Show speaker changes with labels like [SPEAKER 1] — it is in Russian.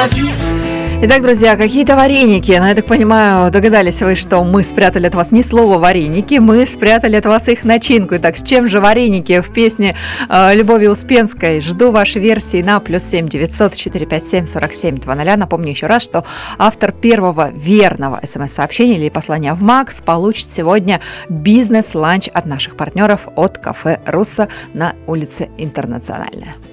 [SPEAKER 1] Итак, друзья, какие-то вареники. Но я так понимаю, догадались вы, что мы спрятали от вас не слово «вареники», мы спрятали от вас их начинку. Итак, с чем же вареники в песне Любови Успенской? Жду ваши версии на +7 900 457 47 00. Напомню еще раз, что автор первого верного смс-сообщения или послания в МАКС получит сегодня бизнес-ланч от наших партнеров от кафе «Руссо» на улице Интернациональная.